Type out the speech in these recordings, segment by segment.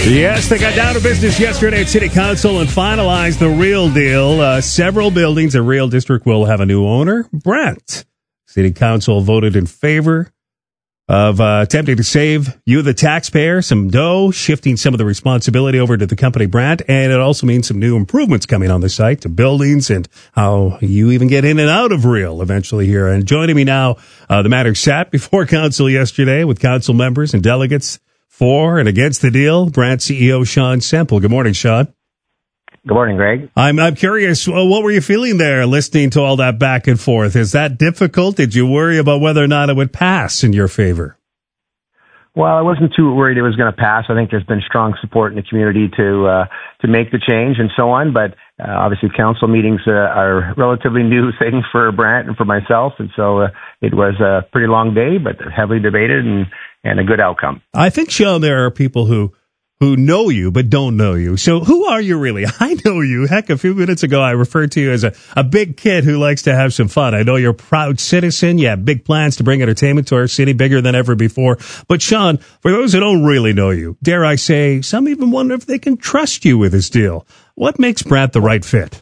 Yes, they got down to business yesterday at City Council and finalized the real deal. Several buildings at Real District will have a new owner, Brent. City Council voted in favor of attempting to save you, the taxpayer, some dough, shifting some of the responsibility over to the company Brent, and it also means some new improvements coming on the site to buildings and how you even get in and out of Real eventually here. And joining me now, the matter sat before council yesterday with council members and delegates for and against the deal. Brent CEO Sean Semple. Good morning, Sean. Good morning, Greg. I'm curious, what were you feeling there listening to all that back and forth? Is that difficult? Did you worry about whether or not it would pass in your favor? Well, I wasn't too worried it was going to pass. I think there's been strong support in the community to make the change and so on. But obviously, council meetings are a relatively new thing for Brent and for myself, and so it was a pretty long day, but heavily debated and a good outcome. I think, Sean, there are people who know you but don't know you. So who are you really? I know you. Heck, a few minutes ago I referred to you as a big kid who likes to have some fun. I know you're a proud citizen. You have big plans to bring entertainment to our city, bigger than ever before. But Sean, for those who don't really know you, dare I say, some even wonder if they can trust you with this deal. What makes Brent the right fit?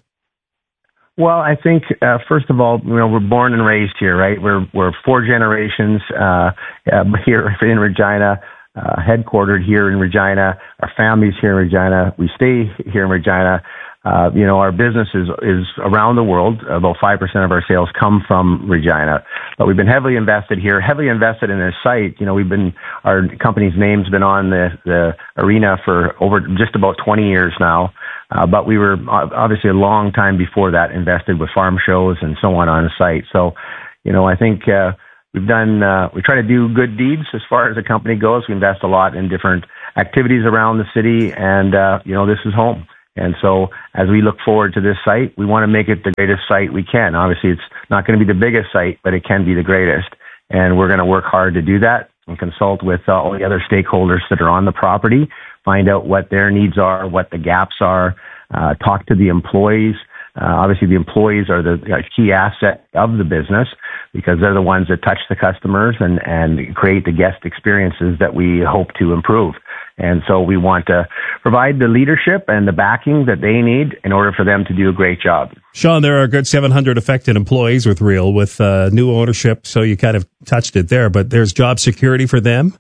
Well, I think first of all, we're born and raised here, right? We're four generations here in Regina, headquartered here in Regina. Our family's here in Regina. We stay here in Regina. Our business is around the world. About 5% of our sales come from Regina, but we've been heavily invested here, heavily invested in this site. Our company's name's been on the arena for over just about 20 years now. But we were obviously a long time before that invested with farm shows and so on the site. So, I think, we try to do good deeds as far as the company goes. We invest a lot in different activities around the city and, this is home. And so as we look forward to this site, we want to make it the greatest site we can. Obviously, it's not going to be the biggest site, but it can be the greatest. And we're going to work hard to do that and consult with all the other stakeholders that are on the property, find out what their needs are, what the gaps are, talk to the employees. Obviously, the employees are the key asset of the business because they're the ones that touch the customers and create the guest experiences that we hope to improve. And so we want to provide the leadership and the backing that they need in order for them to do a great job. Sean, there are a good 700 affected employees with Real with new ownership, so you kind of touched it there, but there's job security for them?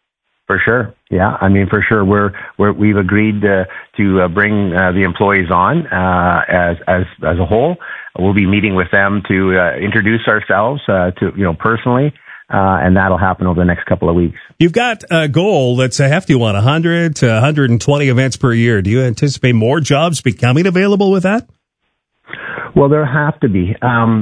For sure. Yeah. For sure. We've agreed to bring the employees on as a whole. We'll be meeting with them to introduce ourselves personally. And that'll happen over the next couple of weeks. You've got a goal that's a hefty one, 100 to 120 events per year. Do you anticipate more jobs becoming available with that? Well, there have to be.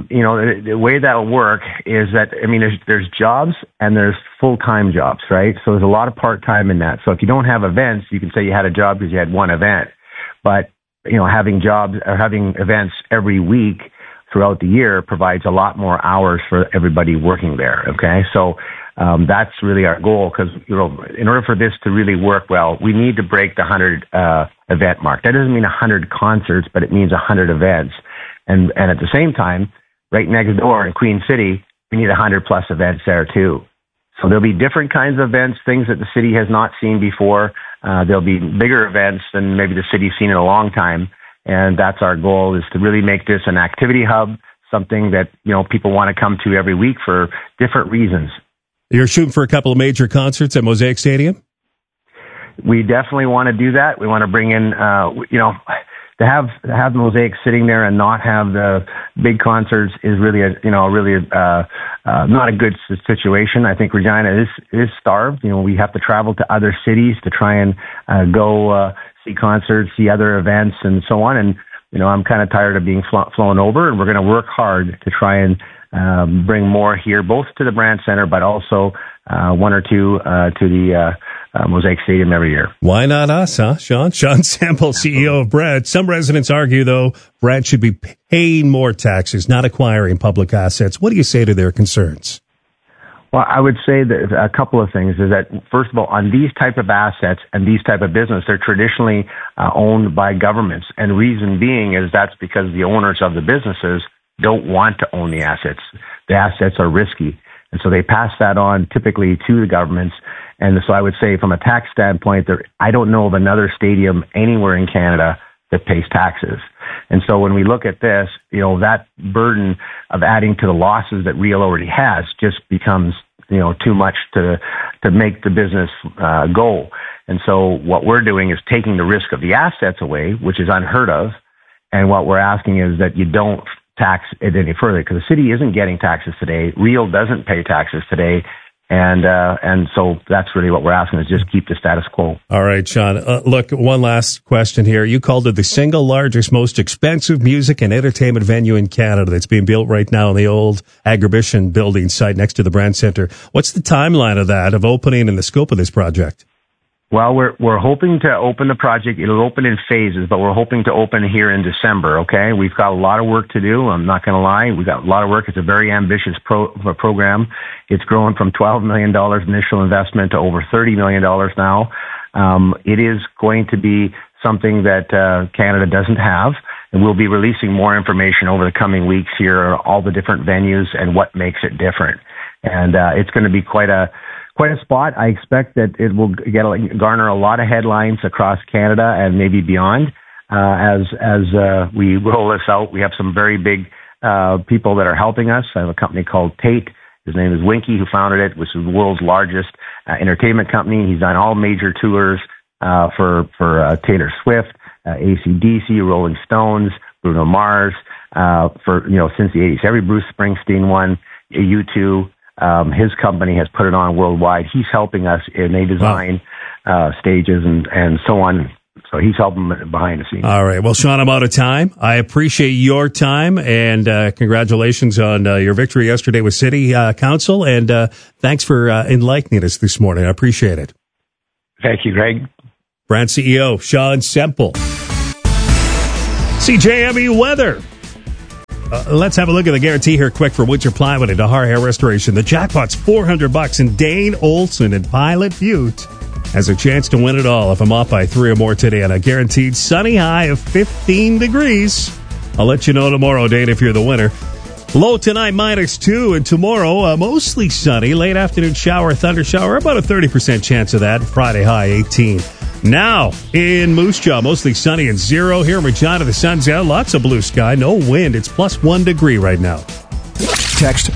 The way that'll work is that, there's jobs and there's full-time jobs, right? So there's a lot of part-time in that. So if you don't have events, you can say you had a job because you had one event. But, having jobs or having events every week throughout the year provides a lot more hours for everybody working there. Okay. So, that's really our goal because, in order for this to really work well, we need to break the 100, event mark. That doesn't mean 100 concerts, but it means 100 events. And at the same time, right next door in Queen City, we need 100 plus events there too. So there'll be different kinds of events, things that the city has not seen before. There'll be bigger events than maybe the city's seen in a long time. And that's our goal, is to really make this an activity hub, something that, people want to come to every week for different reasons. You're shooting for a couple of major concerts at Mosaic Stadium? We definitely want to do that. We want to bring in, to have Mosaic sitting there and not have the big concerts is really not a good situation. I think Regina is starved. We have to travel to other cities to try and go see concerts, see other events, and so on. And I'm kind of tired of being flown over, and we're going to work hard to try and bring more here, both to the Brant Center, but also one or two to the Mosaic Stadium every year. Why not us, huh, Sean? Sean Semple, CEO of Brant. Some residents argue, though, Brant should be paying more taxes, not acquiring public assets. What do you say to their concerns? Well, I would say that a couple of things is that, first of all, on these type of assets and these type of business, they're traditionally owned by governments. And reason being is that's because the owners of the businesses don't want to own the assets. The assets are risky. And so they pass that on typically to the governments. And so I would say from a tax standpoint, I don't know of another stadium anywhere in Canada that pays taxes. And so when we look at this, that burden of adding to the losses that Real already has just becomes, too much to make the business go. And so what we're doing is taking the risk of the assets away, which is unheard of. And what we're asking is that you don't tax it any further, because the city isn't getting taxes today. Real doesn't pay taxes today. And so that's really what we're asking, is just keep the status quo. All right, Sean. Look, one last question here. You called it the single largest, most expensive music and entertainment venue in Canada that's being built right now in the old Agribition building site next to the Brand Center. What's the timeline of opening and the scope of this project? Well, we're hoping to open the project. It'll open in phases, but we're hoping to open here in December, okay? We've got a lot of work to do. I'm not going to lie. We've got a lot of work. It's a very ambitious program. It's grown from $12 million initial investment to over $30 million now. It is going to be something that Canada doesn't have, and we'll be releasing more information over the coming weeks here, all the different venues and what makes it different. And it's going to be quite a spot. I expect that it will garner a lot of headlines across Canada and maybe beyond. As we roll this out, we have some very big people that are helping us. I have a company called Tate. His name is Winky, who founded it, which is the world's largest entertainment company. He's done all major tours for Taylor Swift, AC/DC, Rolling Stones, Bruno Mars, since the 80s. Every Bruce Springsteen one, U2. His company has put it on worldwide. He's helping us in a design stages and so on. So he's helping behind the scenes. All right. Well, Sean, I'm out of time. I appreciate your time, and congratulations on your victory yesterday with City Council. And thanks for enlightening us this morning. I appreciate it. Thank you, Greg. Brand CEO Sean Semple. CJME weather. Let's have a look at the guarantee here quick for Winter Plywood and Dahar Hair Restoration. The jackpot's $400, and Dane Olson in Pilot Butte has a chance to win it all if I'm off by 3 or more today on a guaranteed sunny high of 15 degrees. I'll let you know tomorrow, Dane, if you're the winner. Low tonight, -2, and tomorrow, mostly sunny. Late afternoon shower, thunder shower, about a 30% chance of that. Friday high, 18. Now, in Moose Jaw, mostly sunny and 0. Here in Regina, the sun's out. Lots of blue sky. No wind. It's +1 degree right now. Text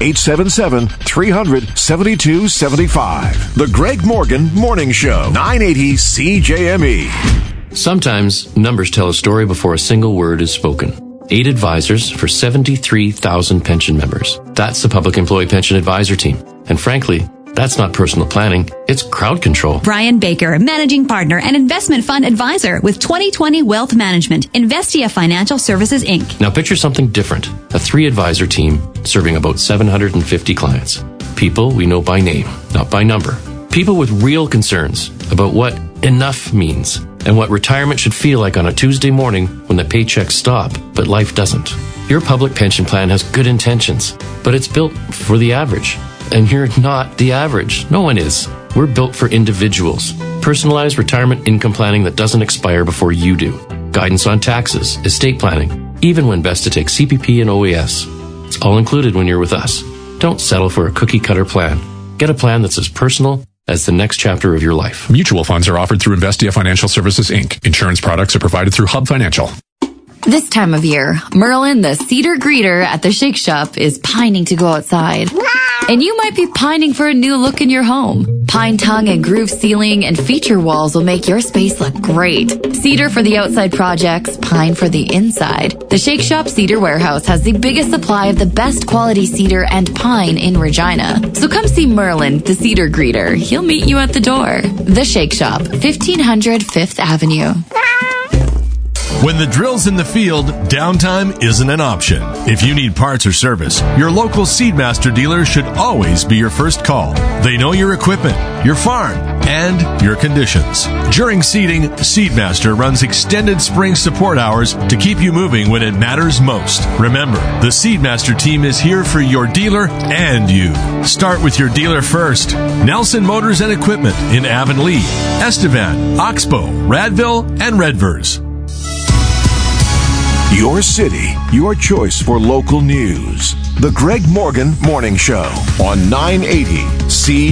1-877-300-7275. The Greg Morgan Morning Show. 980 CJME. Sometimes numbers tell a story before a single word is spoken. 8 advisors for 73,000 pension members. That's the Public Employee Pension Advisor Team. And frankly, that's not personal planning, it's crowd control. Brian Baker, Managing Partner and Investment Fund Advisor with 2020 Wealth Management, Investia Financial Services, Inc. Now picture something different. A 3-advisor team serving about 750 clients. People we know by name, not by number. People with real concerns about what enough means and what retirement should feel like on a Tuesday morning when the paychecks stop, but life doesn't. Your public pension plan has good intentions, but it's built for the average. And you're not the average. No one is. We're built for individuals. Personalized retirement income planning that doesn't expire before you do. Guidance on taxes, estate planning, even when best to take CPP and OAS. It's all included when you're with us. Don't settle for a cookie-cutter plan. Get a plan that's as personal as the next chapter of your life. Mutual funds are offered through Investia Financial Services, Inc. Insurance products are provided through Hub Financial. This time of year, Merlin, the cedar greeter at the Shake Shop, is pining to go outside. And you might be pining for a new look in your home. Pine tongue and groove ceiling and feature walls will make your space look great. Cedar for the outside projects, pine for the inside. The Shake Shop Cedar Warehouse has the biggest supply of the best quality cedar and pine in Regina. So come see Merlin, the cedar greeter. He'll meet you at the door. The Shake Shop, 1500 5th Avenue. When the drill's in the field, downtime isn't an option. If you need parts or service, your local Seedmaster dealer should always be your first call. They know your equipment, your farm, and your conditions. During seeding, Seedmaster runs extended spring support hours to keep you moving when it matters most. Remember, the Seedmaster team is here for your dealer and you. Start with your dealer first. Nelson Motors and Equipment in Avonlea, Estevan, Oxbow, Radville, and Redvers. Your city, your choice for local news. The Greg Morgan Morning Show on 980 CJME.